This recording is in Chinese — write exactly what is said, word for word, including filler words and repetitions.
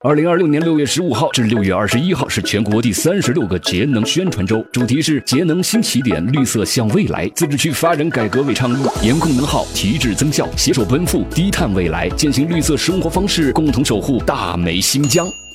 二零二六年六月十五号至六月二十一号是全国第三十六个节能宣传周，主题是节能新起点，绿色向未来。自治区发展改革为倡议，严控能耗，提质增效，携手奔赴低碳未来，践行绿色生活方式，共同守护大美新疆。